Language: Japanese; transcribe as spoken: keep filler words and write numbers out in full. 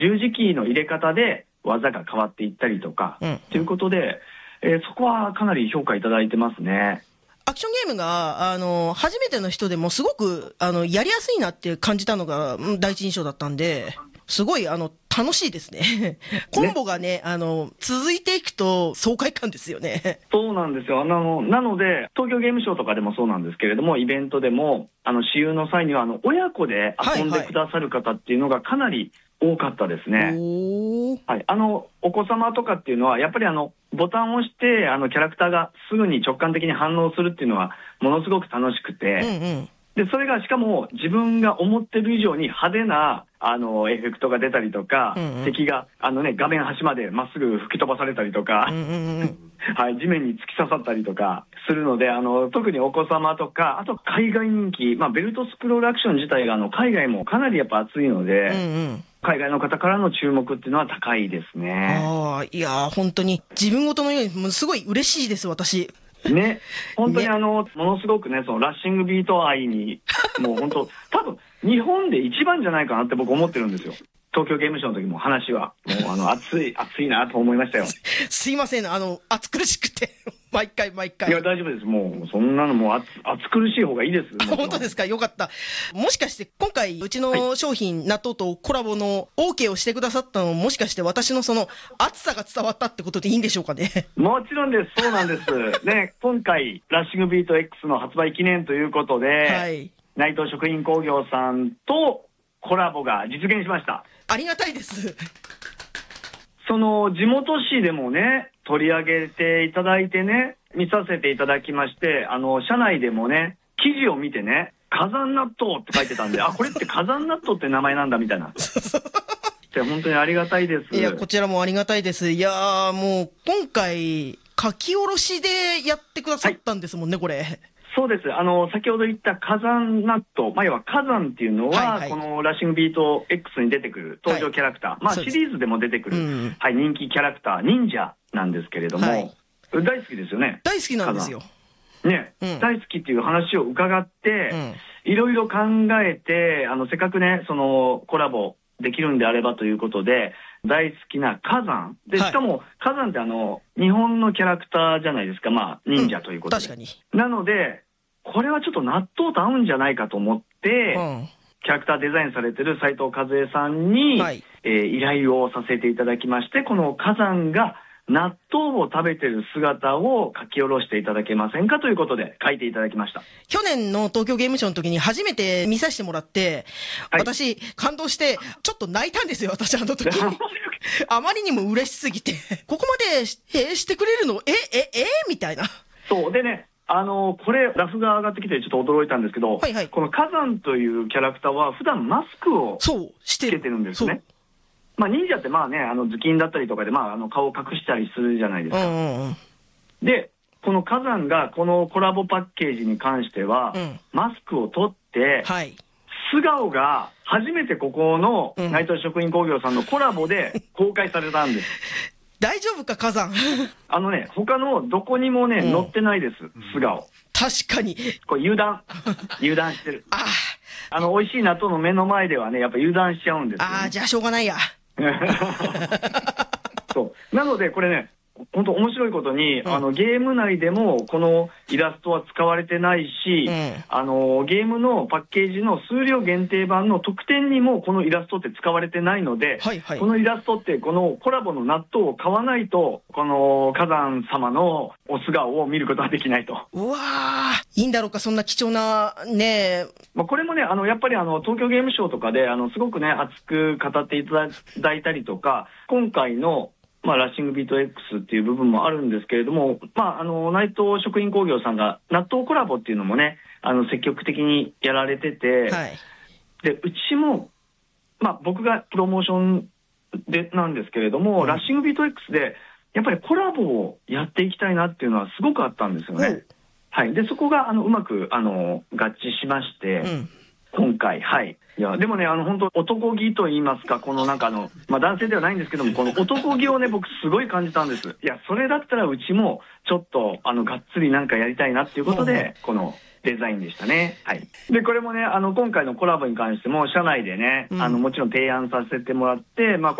十字キーの入れ方で技が変わっていったりとか、うん、ということで、えー、そこはかなり評価いただいてますね。 アクションゲームが、あの、初めての人でもすごく、あの、やりやすいなって感じたのが第一印象だったんで、すごい、あの、楽しいですね。コンボがね、あの、続いていくと爽快感ですよね。 そうなんですよ。あの、なので、東京ゲームショウとかでもそうなんですけれども、イベントでも、あの、私有の際には、あの、親子で遊んでくださる方っていうのがかなり多かったですね。はい、はい。あの、お子様とかっていうのは、やっぱりあの、ボタンを押して、あの、キャラクターがすぐに直感的に反応するっていうのは、ものすごく楽しくて、うんうん、で、それがしかも自分が思ってる以上に派手な、あの、エフェクトが出たりとか、うんうん、敵が、あのね、画面端までまっすぐ吹き飛ばされたりとか、うんうんうん、はい、地面に突き刺さったりとかするので、あの、特にお子様とか、あと海外人気、まあ、ベルトスクロールアクション自体が、あの、海外もかなりやっぱ熱いので、うんうん、海外の方からの注目っていうのは高いですね。 ああ、いやー、本当に自分ごとのように、もうすごい嬉しいです、私。 ね、本当にあの、ね、ものすごくね、そのラッシングビート愛に、もう本当、多分日本で一番じゃないかなって僕思ってるんですよ。東京ゲームショウの時も話は、もうあの、熱い、熱いなと思いましたよ。 すいません、あの、暑苦しくて。毎回毎回。 いや、大丈夫です。もう、そんなのもう暑、暑苦しい方がいいです。 本当ですか？よかった。もしかして、今回、うちの商品、はい、納豆とコラボの OK をしてくださったのも、もしかして私のその、暑さが伝わったってことでいいんでしょうかね？ もちろんです。そうなんです。ね、今回、ラッシングビート X の発売記念ということで、はい、内藤食品工業さんとコラボが実現しました。 ありがたいです。 その、地元紙でもね、取り上げていただいてね、見させていただきまして、あの、社内でもね、記事を見てね、火山納豆って書いてたんで、あ、これって火山納豆って名前なんだみたいな。本当にありがたいです。 いや、こちらもありがたいです。いやー、もう、今回、書き下ろしでやってくださったんですもんね、はい、これ。 そうです。あの、先ほど言った火山納豆、まあ、要は火山っていうのは、はいはい、このラッシングビート X に出てくる登場キャラクター、はい、まあ、シリーズでも出てくる、うん、はい、人気キャラクター、忍者なんですけれども、はい、大好きですよね。 大好きなんですよ。 ね、うん、大好きっていう話を伺って、いろいろ考えて、あの、せっかくね、その、コラボできるんであればということで、大好きな火山。で、しかも、はい、火山ってあの、日本のキャラクターじゃないですか。まあ、忍者ということで。 うん、確かに。 なので、これはちょっと納豆と合うんじゃないかと思って、うん、キャラクターデザインされてる斉藤和恵さんに、はい、えー、依頼をさせていただきまして、この火山が納豆を食べてる姿を書き下ろしていただけませんかということで書いていただきました。 去年の東京ゲームショウの時に初めて見させてもらって、はい、私感動してちょっと泣いたんですよ、私あの時。あまりにも嬉しすぎて。ここまでし、えー、してくれるのえ、え、えー、みたいな。 そうでね、あの、これ、ラフが上がってきてちょっと驚いたんですけど、はいはい、この火山というキャラクターは普段マスクをつけてるんですね。まあ、忍者ってまあね、あの、頭巾だったりとかで、まあ、あの、顔を隠したりするじゃないですか。うんうんうん、で、この火山がこのコラボパッケージに関しては、うん、マスクを取って、はい、素顔が初めてここの内藤食品工業さんのコラボで公開されたんです。 大丈夫か、火山。 あのね、他のどこにもね、うん、載ってないです、素顔。 確かに。これ油断。油断してる。ああ。あの、美味しい納豆の目の前ではね、やっぱ油断しちゃうんですよ、ね。 ああ、じゃあしょうがないや。 そう。なので、これね、本当面白いことに、うん、あの、ゲーム内でもこのイラストは使われてないし、うん、あの、ゲームのパッケージの数量限定版の特典にもこのイラストって使われてないので、はいはい、このイラストってこのコラボの納豆を買わないと、この火山様のお素顔を見ることはできないと。 うわー、いいんだろうか、そんな貴重なね。 まあ、これもね、あの、やっぱりあの、東京ゲームショウとかで、あの、すごくね、熱く語っていただいたりとか、今回のまあ、ラッシングビート X っていう部分もあるんですけれども、まあ、あの、内藤食品工業さんが納豆コラボっていうのもね、あの、積極的にやられてて、はい、で、うちも、まあ、僕がプロモーションで、なんですけれども、うん、ラッシングビート X で、やっぱりコラボをやっていきたいなっていうのはすごくあったんですよね。うん、はい。で、そこが、あの、うまく、あの、合致しまして、うん、今回、はい。いや、でもね、あの、本当男気と言いますか、このなんかあの、まあ、男性ではないんですけども、この男気をね、僕すごい感じたんです。いや、それだったらうちも、ちょっと、あの、がっつりなんかやりたいなっていうことで、この、 デザインでしたね。はい。で、これもね、あの、今回のコラボに関しても、社内でね、うん、あの、もちろん提案させてもらって、まあ、